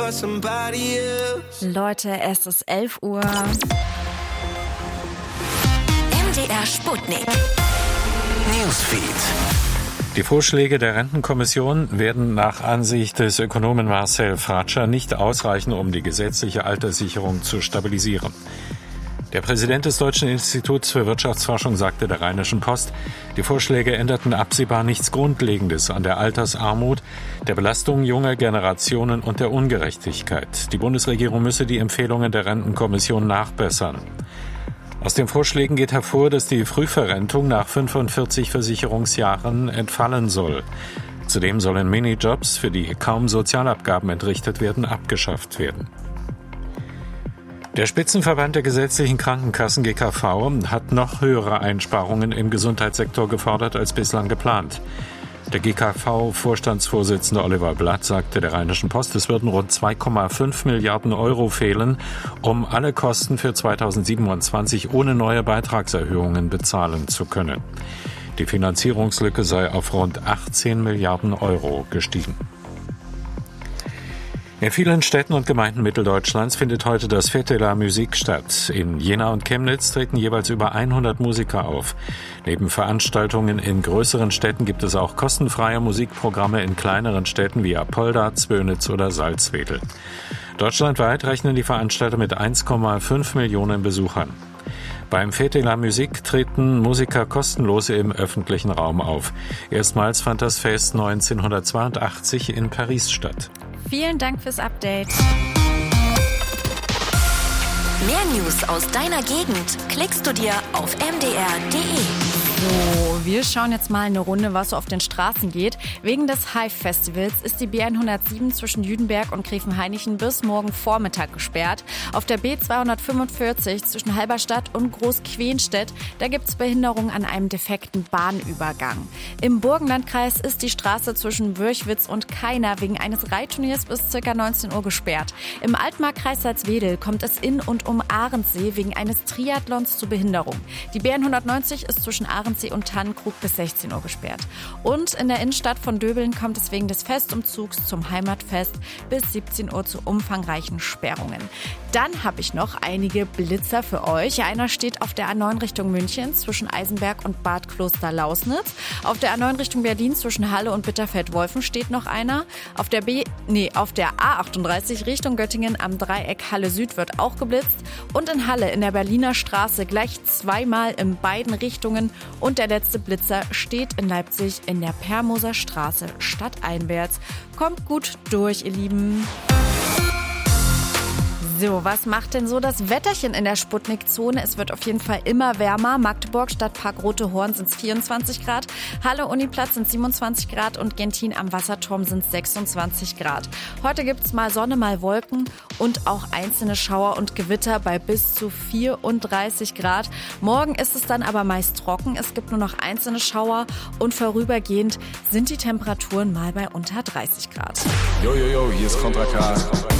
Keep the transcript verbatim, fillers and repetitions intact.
for somebody else. Leute, es ist elf Uhr. M D R Sputnik. Newsfeed. Die Vorschläge der Rentenkommission werden nach Ansicht des Ökonomen Marcel Fratscher nicht ausreichen, um die gesetzliche Alterssicherung zu stabilisieren. Der Präsident des Deutschen Instituts für Wirtschaftsforschung sagte der Rheinischen Post, die Vorschläge änderten absehbar nichts Grundlegendes an der Altersarmut, der Belastung junger Generationen und der Ungerechtigkeit. Die Bundesregierung müsse die Empfehlungen der Rentenkommission nachbessern. Aus den Vorschlägen geht hervor, dass die Frühverrentung nach fünfundvierzig Versicherungsjahren entfallen soll. Zudem sollen Minijobs, für die kaum Sozialabgaben entrichtet werden, abgeschafft werden. Der Spitzenverband der gesetzlichen Krankenkassen G K V hat noch höhere Einsparungen im Gesundheitssektor gefordert als bislang geplant. Der G K V-Vorstandsvorsitzende Oliver Blatt sagte der Rheinischen Post, es würden rund zwei Komma fünf Milliarden Euro fehlen, um alle Kosten für zweitausendsiebenundzwanzig ohne neue Beitragserhöhungen bezahlen zu können. Die Finanzierungslücke sei auf rund achtzehn Milliarden Euro gestiegen. In vielen Städten und Gemeinden Mitteldeutschlands findet heute das Fête de la Musique statt. In Jena und Chemnitz treten jeweils über hundert Musiker auf. Neben Veranstaltungen in größeren Städten gibt es auch kostenfreie Musikprogramme in kleineren Städten wie Apolda, Zwönitz oder Salzwedel. Deutschlandweit rechnen die Veranstalter mit eins Komma fünf Millionen Besuchern. Beim Fête de la Musique treten Musiker kostenlos im öffentlichen Raum auf. Erstmals fand das Fest neunzehnhundertzweiundachtzig in Paris statt. Vielen Dank fürs Update. Mehr News aus deiner Gegend klickst du dir auf m d r punkt d e. So, wir schauen jetzt mal eine Runde, was so auf den Straßen geht. Wegen des Hive-Festivals ist die B hundertsieben zwischen Jüdenberg und Gräfenhainichen bis morgen Vormittag gesperrt. Auf der B zweihundertfünfundvierzig zwischen Halberstadt und Großquenstedt, da gibt es Behinderungen an einem defekten Bahnübergang. Im Burgenlandkreis ist die Straße zwischen Wörchwitz und Kaina wegen eines Reitturniers bis ca. neunzehn Uhr gesperrt. Im Altmarkkreis Salzwedel kommt es in und um Ahrensee wegen eines Triathlons zu Behinderung. Die B hundertneunzig ist zwischen Ahrensee und Tannenkrug bis sechzehn Uhr gesperrt. Und in der Innenstadt von Döbeln kommt es wegen des Festumzugs zum Heimatfest bis siebzehn Uhr zu umfangreichen Sperrungen. Dann habe ich noch einige Blitzer für euch. Einer steht auf der A neun Richtung München zwischen Eisenberg und Bad Kloster-Lausnitz. Auf der A neun Richtung Berlin zwischen Halle und Bitterfeld-Wolfen steht noch einer. Auf der B, nee, auf der A achtunddreißig Richtung Göttingen am Dreieck Halle Süd wird auch geblitzt. Und in Halle in der Berliner Straße gleich zweimal in beiden Richtungen. Und der letzte Blitzer steht in Leipzig in der Permoser Straße stadteinwärts. Kommt gut durch, ihr Lieben. So, was macht denn so das Wetterchen in der Sputnik-Zone? Es wird auf jeden Fall immer wärmer. Magdeburg, Stadtpark Rote Horn sind es vierundzwanzig Grad, Halle Uniplatz sind siebenundzwanzig Grad und Gentin am Wasserturm sind sechsundzwanzig Grad. Heute gibt es mal Sonne, mal Wolken und auch einzelne Schauer und Gewitter bei bis zu vierunddreißig Grad. Morgen ist es dann aber meist trocken. Es gibt nur noch einzelne Schauer und vorübergehend sind die Temperaturen mal bei unter dreißig Grad. Jojojo, hier ist Contra K.